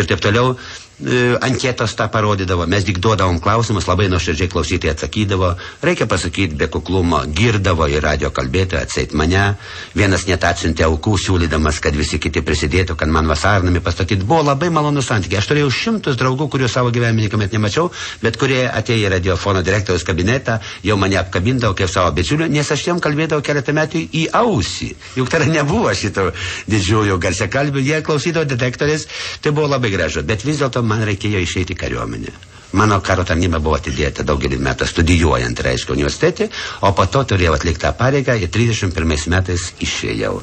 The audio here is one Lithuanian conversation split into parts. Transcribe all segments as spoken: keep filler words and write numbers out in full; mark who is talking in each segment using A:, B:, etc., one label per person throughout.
A: ir taip toliau. Anketos tą parodydavo, mes diktuodavom klausimus, labai nuoširdžiai klausytojai atsakydavo, reikia pasakyti be kuklumo, girdavo į radio kalbėtoją, atseit mane, vienas net atsiuntė aukų, siūlydamas, kad visi kiti prisidėtų, kad man vasarnami pastatyti. Buvo labai malonus santykiai. Aš turėjau šimtus draugų, kurių savo gyvenime niekuomet nemačiau, bet kurie atėjo į radiofono direktoriaus kabinetą, jau mane apkabindavo kaip savo bičiulių, nes aš jam kalbėdavau keletą metų į ausį. Juk tada nebuvo šito didžiųjų garsiakalbių, jie klausydavo detektorės, tai buvo labai gražu, bet vis dėlto man reikėjo išeiti į kariuomenę. Mano karo tarnyba buvo atidėta daugelį metų studijuojant, reiškia, universitete, o po to turėjau atlikti tą pareigą ir trisdešimt pirmais metais išėjau.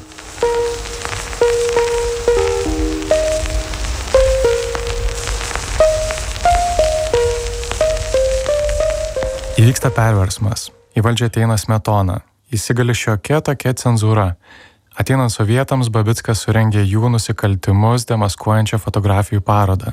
B: Įvyksta perversmas. Į valdžią ateina Smetona. Įsigali šiokia tokia cenzūra. Ateinant sovietams, Babickas surengė jų nusikaltimus demaskuojančią fotografijų parodą.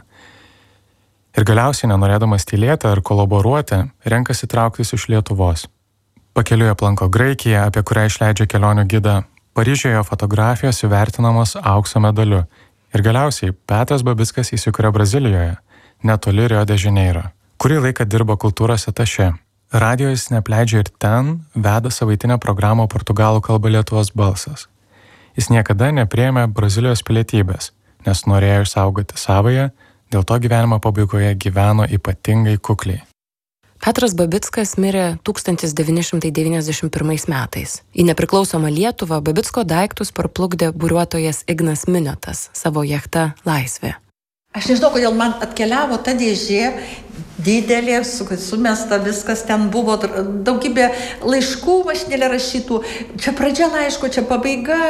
B: Ir galiausiai, nenorėdamas tylėti ar kolaboruoti, renkasi trauktis iš Lietuvos. Pakeliui aplanko Graikiją, apie kurią išleidžia kelionių gidą. Paryžiuje fotografijos įvertinamos aukso medaliu. Ir galiausiai Petras Babickas įsikuria Brazilijoje, netoli Rio de Janeiro. Kurį laiką dirbo kultūros atašė. Radijo jis nepleidžia ir ten veda savaitinę programą portugalų kalba Lietuvos balsas. Jis niekada nepriėmė Brazilijos pilietybės, nes norėjo išsaugoti savąją, dėl to gyvenimo pabaigoje gyveno ypatingai kukliai.
C: Petras Babickas mirė tūkstantis devyni šimtai devyniasdešimt pirmais metais. Į nepriklausomą Lietuvą Babicko daiktus parplukdė buriuotojas Ignas Miniotas savo jachta Laisvė.
D: Aš nežinau, kodėl man atkeliavo ta dėžė, didelė, sumesta viskas, ten buvo daugybė laiškų mašinėlė rašytų. Čia pradžia laiško, čia pabaiga,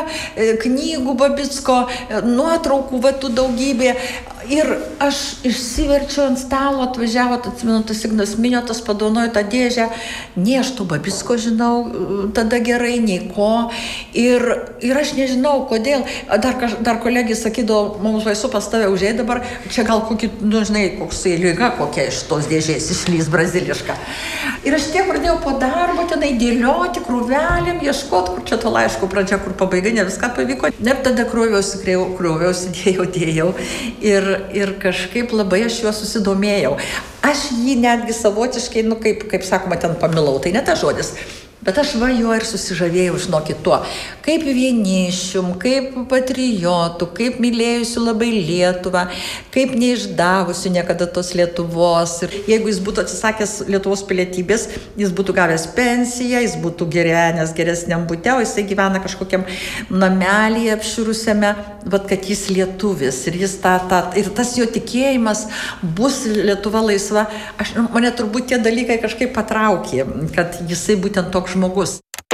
D: knygų Babicko, nuotraukų vatų daugybė. Ir aš išsiverčiau ant stalo, atvažiavo, atsimenu, tas Ignas Miniotas padovanojo tą dėžę. Nei aš to Babicko žinau tada gerai, nei ko. Ir, ir aš nežinau, kodėl. Dar, dar kolegija sakydavo, mums vaisu pas tave užėjai dabar, čia gal kokį, nu žinai, koksai lyga kokia iš tos dėžės išlys braziliška. Ir aš tiek pradėjau po darbo tenai dėlioti krūvelėm, ieškoti, kur čia to laiško pradžia, kur pabaiga, ne viską pavyko. Ir tada krūviausi, krūviausi, dėjau, dėjau. Ir, ir kažkaip labai aš juo susidomėjau. Aš jį netgi savotiškai, nu kaip, kaip sakoma, ten pamilau, tai ne tas žodis. Bet aš va juo ir susižavėjau, žinokit, tuo, kaip vienišium, kaip patriotų, kaip mylėjusių labai Lietuvą, kaip neišdavusių niekada tos Lietuvos. Ir jeigu jis būtų atsisakęs Lietuvos pilietybės, jis būtų gavęs pensiją, jis būtų gyvenęs geresniam bute, o jisai gyvena kažkokiam namelyje apširusiame, vat kad jis lietuvis. Ir, jis ta, ta, ir tas jo tikėjimas bus Lietuva laisva. Aš, mane turbūt tie dalykai kažkaip patraukė, kad jisai būtent toks žmogus.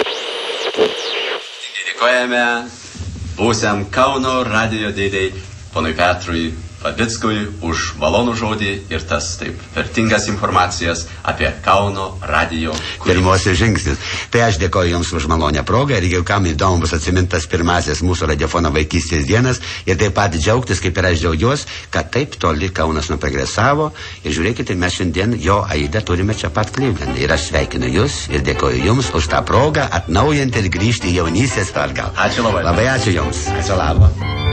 E: Dėkojame buvusiam Kauno radijo dėdei, ponui Petrui Babickui, už malonų žodį ir tas taip vertingas informacijas apie Kauno radijo
A: pirmosios žingsnis. Tai aš dėkoju Jums už malonę progą ir jeigu kam įdomu bus atsimintas pirmasis mūsų radiofono vaikystės dienas ir taip pat džiaugtis, kaip ir aš džiaugiuosi, kad taip toli Kaunas nuprogresavo ir žiūrėkite, mes šiandien jo aidą turime čia pat Cleveland. Ir aš sveikinu Jūs ir dėkoju Jums už tą progą atnaujinti ir grįžti į jaunystės atgal.
E: Ačiū labai.
A: Labai ačiū Jums. Ačiū labo.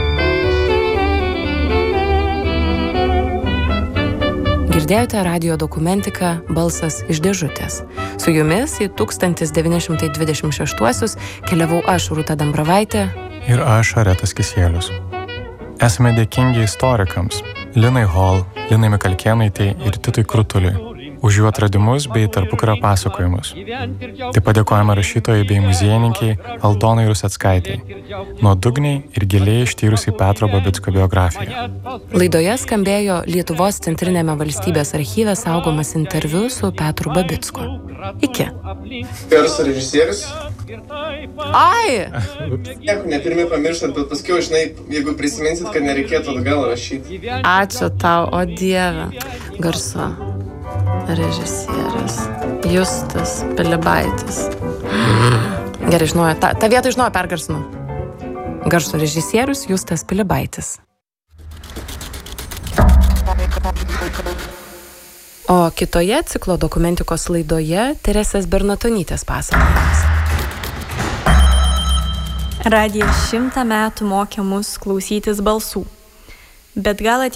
C: Girdėjote radijo dokumentiką Balsas iš dėžutės. Su jumis į tūkstantis devyni šimtai dvidešimt šeštuosius keliavau aš, Rūta Dambravaitė.
B: Ir aš, Aretas Kisielius. Esame dėkingi istorikams Linai Hall, Linai Mikalkėnaitei ir Titui Krutuliui už jų atradimus bei tarpukario pasakojimus. Taip pat dėkojame rašytojai bei muziejininkiai Aldonai Ruseckaitei, nuodugniai ir giliai ištyrusiai Petro Babicko biografiją.
C: Laidoje skambėjo Lietuvos centrinėme valstybės archyve saugomas interviu su Petru Babicku. Iki.
F: Garso režisierius.
C: Ai!
F: Nieko, ne pirmi pamirštat, bet paskui, žinai, jeigu prisiminsit, kad nereikėtų atgal rašyti.
C: Ačiū tau, o Dieve. Garso režisierius Justas Pilibaitis. Gerai, žinoju, tą, tą vietą žinoju, pergarsinu. Garso režisierius Justas Pilibaitis. O kitoje ciklo dokumentikos laidoje Teresės Bernatonytės pasakojimas.
G: Radijas šimtą metų mokė mus klausytis balsų. Bet gal atėjo